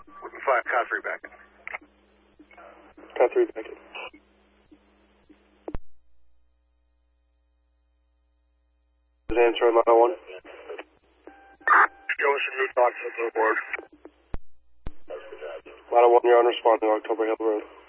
Car 3 back. Car 3 back. Is answer on line 1? Joseph, new talk to the board. Line 1, you're on responding, October Hill Road.